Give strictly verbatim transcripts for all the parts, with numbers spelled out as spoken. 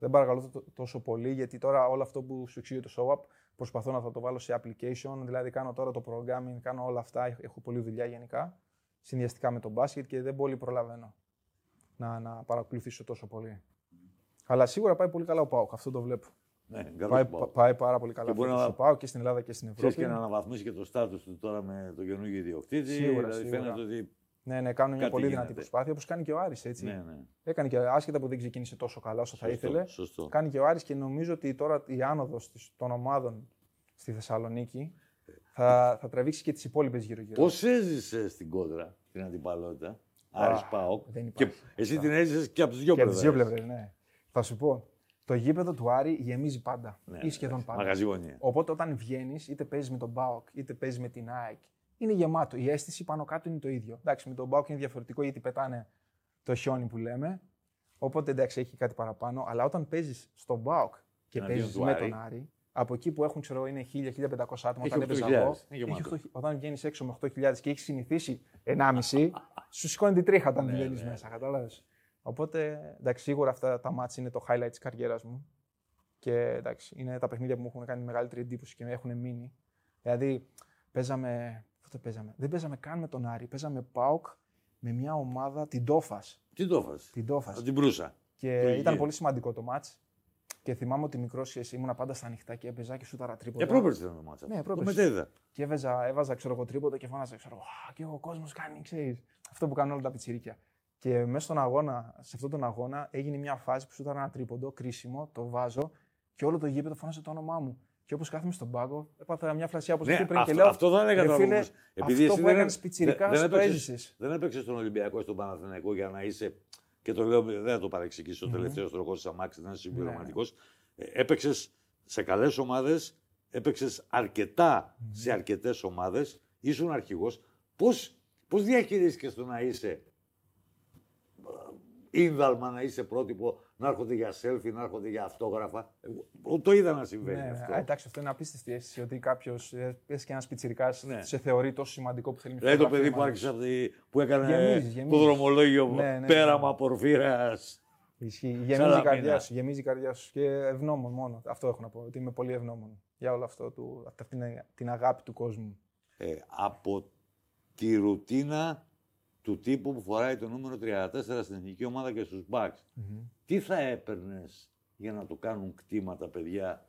Δεν παρακαλώ τόσο πολύ, γιατί τώρα όλο αυτό που σου εξηγεί το show-up προσπαθώ να θα το βάλω σε application. Δηλαδή, κάνω τώρα το programming, κάνω όλα αυτά. Έχω πολλή δουλειά γενικά, συνδυαστικά με το μπάσκετ και δεν πολύ προλαβαίνω να, να παρακολουθήσω τόσο πολύ. Αλλά σίγουρα πάει πολύ καλά ο ΠΑΟΚ, αυτό το βλέπω. Ναι, πάει, πάει πάρα πολύ καλά ο να... ΠΑΟΚ και στην Ελλάδα και στην Ευρώπη. Και να αναβαθμίσει και το στάτους του τώρα με τον καινούργιο ιδιοκτήτη. Σίγουρα, δηλαδή, σίγουρα. Ότι... Ναι, ναι, κάνουν μια πολύ γίνεται. δυνατή προσπάθεια, όπως κάνει και ο Άρης, έτσι. Ναι, ναι. Έκανε και άσχετα που δεν ξεκίνησε τόσο καλά όσο σωστό, θα ήθελε. Σωστό. Κάνει και ο Άρης και νομίζω ότι τώρα η άνοδος των ομάδων στη Θεσσαλονίκη θα, θα τραβήξει και τις υπόλοιπες γύρω-γύρω. Πώς έζησε στην κόντρα την αντιπαλότητα, Άρης ΠΑΟΚ. Και εσύ την έζησες και από τις δύο πλευρές. Και από τις δύο πλευρές, ναι. Θα σου πω. Το γήπεδο του Άρη γεμίζει πάντα. Ναι, ή σχεδόν ναι, πάντα. Μαγαζιγωνία. Οπότε όταν βγαίνεις, είτε παίζεις με τον ΠΑΟΚ, είτε παίζεις με την ΑΕΚ, είναι γεμάτο. Η αίσθηση πάνω κάτω είναι το ίδιο. Εντάξει, με τον ΠΑΟΚ είναι διαφορετικό γιατί πετάνε το χιόνι που λέμε. Οπότε εντάξει, έχει κάτι παραπάνω. Αλλά όταν παίζεις στον ΠΑΟΚ και παίζεις με τον Άρη, από εκεί που έχουν ξέρω είναι χίλια με χίλια πεντακόσια άτομα, όταν έπαιζα εγώ, όταν βγαίνεις έξω με οκτώ χιλιάδες και έχεις συνηθίσει ενάμιση, σου σηκώνει την τρίχα όταν βγαίνεις μέσα. Κατάλαβες. Οπότε εντάξει, σίγουρα αυτά τα μάτς είναι το highlight της καριέρας μου. Και εντάξει, είναι τα παιχνίδια που μου έχουν κάνει μεγαλύτερη εντύπωση και με έχουν μείνει. Δηλαδή, παίζαμε. Πότε παίζαμε. Δεν παίζαμε καν με τον Άρη. Παίζαμε ΠΑΟΚ με μια ομάδα, την Τόφας. Την Τόφας. Την Τόφας. Την Προύσα. Και το ήταν πολύ σημαντικό το μάτς. Και θυμάμαι ότι μικρός ήμουνα πάντα στα ανοιχτά και έπαιζα και σούταρα τρίποντα. Ε, πρόπερση ήταν το μάτς. Ναι, πρόπερση. Το μετέδα. Και έβαζα, έβαζα ξέρω εγώ τρίποντα και φώναζα, ξέρω εγώ, και ο κόσμος κάνει, ξέρεις. Αυτό που κάνουν όλα τα πιτσιρίκια. Και μέσα στον αγώνα, σε αυτόν τον αγώνα, έγινε μια φάση που σούταρα ένα τρίποντο, κρίσιμο, το βάζω και όλο το γήπεδο φώνασε το όνομά μου. Και όπως κάθομαι στον πάγκο, έπαθα μια φλασιά όπως ναι, πριν αυτό, και λέω. Αυτό δεν έκανα φίλε, επειδή αυτό που έκανες πιτσιρικά στο έζησες. Δεν έπαιξες στον Ολυμπιακό, στον Παναθηναϊκό για να είσαι. Και το λέω, δεν θα το παρεξηγήσω. Mm-hmm. Ο τελευταίο τροχό τη αμάξι ήταν συμπληρωματικό. Ναι. Έπαιξες σε καλές ομάδες, έπαιξες αρκετά mm-hmm. σε αρκετές ομάδες, ήσουν αρχηγός. Πώς, πώς διαχειρίστηκες το να είσαι ίνδαλμα, να είσαι πρότυπο, να έρχονται για selfie, να έρχονται για αυτόγραφα. Εγώ, το είδα να συμβαίνει ναι, αυτό. Ναι, εντάξει, αυτό είναι απίστευτη αίσθηση ότι κάποιος, πες και ένας πιτσιρικάς, ναι. σε θεωρεί τόσο σημαντικό που θέλει να πει. Δηλαδή το παιδί που άρχισε αυτή, που έκανε γεμίζεις, γεμίζεις. το δρομολόγιο ναι, ναι, πέραμα ναι. Πορφύρας. Ισχύει. Γεμίζει η καρδιά σου, γεμίζει η καρδιά σου και ευγνώμων μόνο. Αυτό έχω να πω, ότι είμαι πολύ ευγνώμων για όλο αυτό, του, αυτή την αγάπη του κόσμου. Ε, από τη ρουτίνα του τύπου που φοράει το νούμερο τριάντα τέσσερα στην εθνική ομάδα και στους Bucks. Mm-hmm. Τι θα έπαιρνες για να το κάνουν κτήματα παιδιά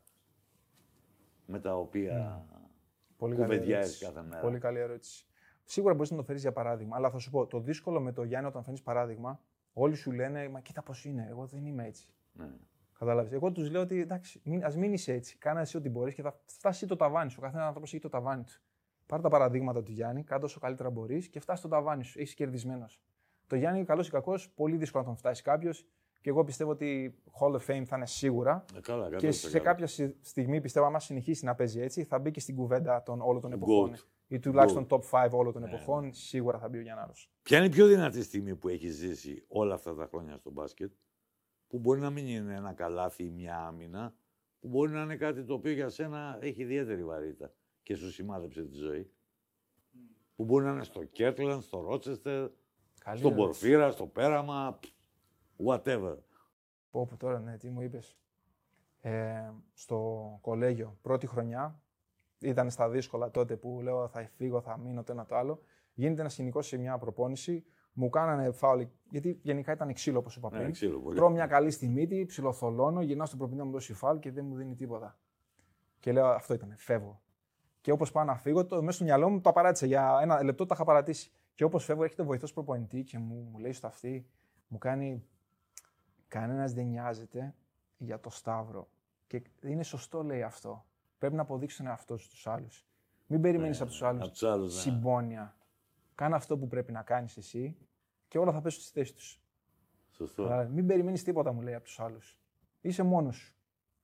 με τα οποία mm. κουβεντιάζεις κάθε μέρα. Πολύ καλή ερώτηση. Σίγουρα μπορείς να το φέρεις για παράδειγμα, αλλά θα σου πω, το δύσκολο με το Γιάννη όταν φέρνεις παράδειγμα, όλοι σου λένε, μα κοίτα πώς είναι, εγώ δεν είμαι έτσι. Mm. Κατάλαβες. Εγώ τους λέω ότι εντάξει, μην, ας μην είσαι έτσι, κάνε εσύ ό,τι μπορείς και θα φτάσει το ταβάνι σου. Ο καθένας άνθρωπος έχει το ταβάνι του. Πάρε τα παραδείγματα του Γιάννη, κάτω όσο καλύτερα μπορείς και φτάσει στο ταβάνι σου. Είσαι κερδισμένος. Το Γιάννη, καλός ή κακός, πολύ δύσκολο να τον φτάσει κάποιος και εγώ πιστεύω ότι Hall of Fame θα είναι σίγουρα. Ε, καλά, καλά, και σε καλά. κάποια στιγμή πιστεύω, αν συνεχίσει να παίζει έτσι, θα μπει και στην κουβέντα των όλων των εποχών. Good. Ή τουλάχιστον top πέντε όλων των yeah. εποχών, σίγουρα θα μπει ο Γιάνναρος. Ποια είναι η πιο δυνατή στιγμή που έχει ζήσει όλα αυτά τα χρόνια στο μπάσκετ, που μπορεί να μην είναι ένα καλάθι ή μια άμυνα, που μπορεί να είναι κάτι το οποίο για σένα έχει ιδιαίτερη βαρύτητα και σου σημάδεψε τη ζωή. Που μπορεί να είναι στο Κέρτλαντ, στο Ρότσεστερ, στον Πορφύρα, στο Πέραμα, whatever. Πω πω τώρα, ναι, τι μου είπες. Ε, στο κολέγιο, πρώτη χρονιά, ήταν στα δύσκολα τότε που λέω θα φύγω, θα μείνω το ένα το άλλο. Γίνεται ένα σκηνικό σε μια προπόνηση, μου κάνανε φάουλ, γιατί γενικά ήταν ξύλο όπως είπα πριν. Ναι, τρώω μια καλή στη μύτη, ψιλοθολώνω, γυρνάω στον προπονητή να μου δώσει φάουλ και δεν μου δίνει τίποτα. Και λέω αυτό ήταν, φεύγω. Και όπως πάω να φύγω, το, μέσα στο μυαλό μου το παράτησα. Για ένα λεπτό το είχα παρατήσει. Και όπως φεύγω, έρχεται ο βοηθός προπονητή και μου, μου λέει στο αυτή, μου κάνει. Κανένας δεν νοιάζεται για το Σταύρο. Και είναι σωστό, λέει αυτό. Πρέπει να αποδείξει τον εαυτό σου στους άλλους. Μην περιμένεις ναι, από τους άλλους, τους άλλους συμπόνια. Ναι. Κάνε αυτό που πρέπει να κάνεις εσύ και όλα θα πέσουν στη θέση τους. Σωστό. Αλλά μην περιμένεις τίποτα, μου λέει, από τους άλλους. Είσαι μόνος σου.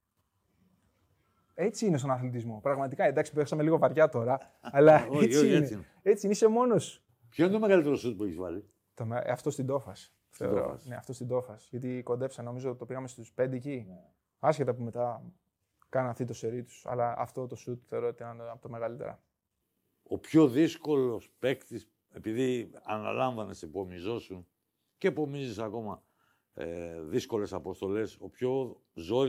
Έτσι είναι στον αθλητισμό. Πραγματικά, εντάξει, πέσαμε λίγο βαριά τώρα, αλλά έτσι, έτσι, είναι. έτσι είναι. Έτσι είναι, είσαι μόνος. Ποιο είναι το μεγαλύτερο σουτ που έχεις βάλει? Το, αυτό στην Τόφας. Θεωρώ. Ναι, αυτό στην Τόφας. Γιατί κοντέψα, νομίζω το πήγαμε στους πέντε εκεί. Ναι. Άσχετα που μετά κάναν αυτή το σερί τους. Αλλά αυτό το σουτ θεωρώ ότι είναι από τα μεγαλύτερα. Ο πιο δύσκολος παίκτης, επειδή αναλάμβανες, επομιζόσουν και επομίζεις ακόμα ε, δύσκολες αποστολές, ο πιο ζόρι